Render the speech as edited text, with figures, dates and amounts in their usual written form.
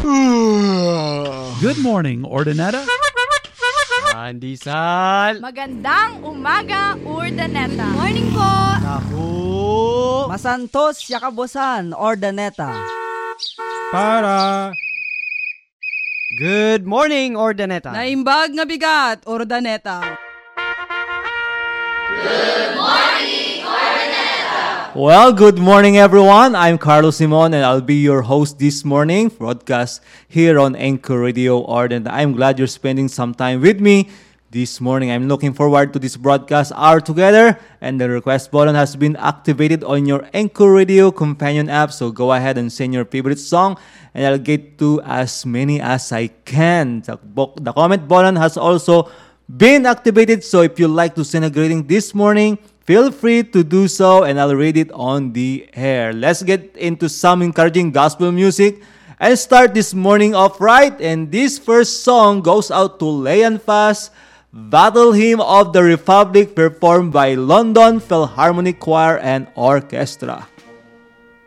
Good morning, Ordinata. Pandesal. Magandang umaga, Urdaneta. Morning po. Naku. Masantos, Yakabosan, Ordaneta. Para. Good morning, Ordaneta. Naimbag nga bigat, Ordaneta. Well, good morning everyone. I'm Carlos Simon and I'll be your host this morning, broadcast here on Anchor Radio Ordinata. I'm glad you're spending some time with me this morning. I'm looking forward to this broadcast hour together, and the request button has been activated on your Anchor Radio companion app. So go ahead and send your favorite song and I'll get to as many as I can. The comment button has also been activated. So if you'd like to send a greeting this morning, feel free to do so and I'll read it on the air. Let's get into some encouraging gospel music and start this morning off right. And this first song goes out to Leon Fass, Battle Hymn of the Republic, performed by London Philharmonic Choir and Orchestra.